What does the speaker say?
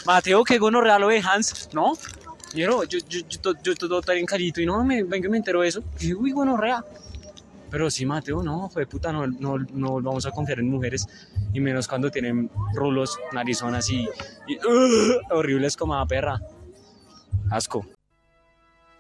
Mateo, qué gonorrea lo de Hans, ¿no? Yo todo tan carito y no, vengo y me entero de eso. Y dije, uy, gonorrea. Pero sí, Mateo, no, fue puta, no vamos a confiar en mujeres. Y menos cuando tienen rulos, narizonas y horribles como a perra. Asco.